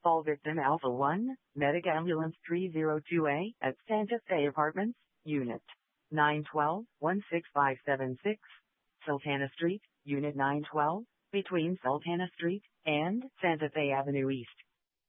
Fall victim Alpha 1, Medic Ambulance 302A at Santa Fe Apartments, Unit 912, 16576, Sultana Street, Unit 912, between Sultana Street and Santa Fe Avenue East.